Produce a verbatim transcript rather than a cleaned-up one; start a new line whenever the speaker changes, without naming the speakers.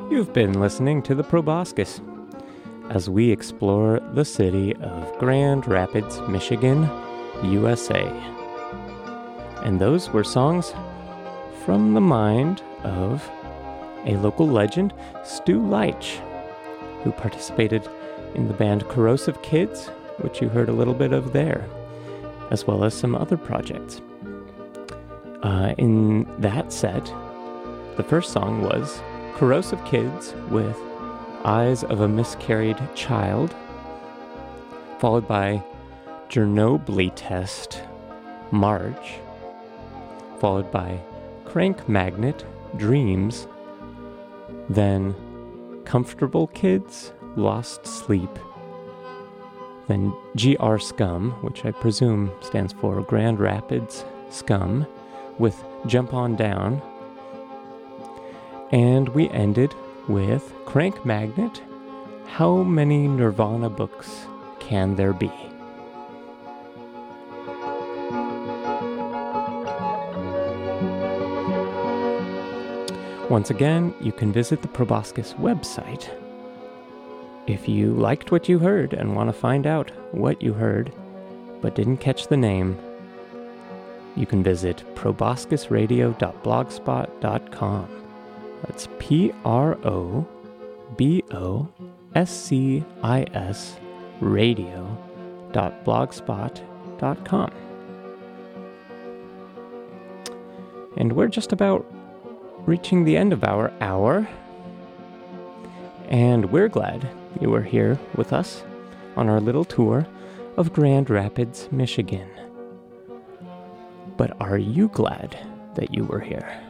You've been listening to the Proboscis as we explore the city of Grand Rapids, Michigan, U S A. And those were songs from the mind of a local legend, Stu Leitch, who participated in the band Corrosive Kids, which you heard a little bit of there, as well as some other projects. Uh, in that set, the first song was Corrosive Kids with Eyes of a Miscarried Child, followed by Chernobyl Test, March, followed by Crank Magnet, Dreams, then Comfortable Kids, Lost Sleep, then G R Scum, which I presume stands for Grand Rapids Scum, with Jump On Down, and we ended with Crank Magnet, How Many Nirvana Books Can There Be? Once again, you can visit the Proboscis website. If you liked what you heard and want to find out what you heard, but didn't catch the name, you can visit proboscis radio dot blogspot dot com. That's P R O B O S C I S radio dot blogspot dot com. And we're just about reaching the end of our hour, and we're glad you were here with us on our little tour of Grand Rapids, Michigan. But are you glad that you were here?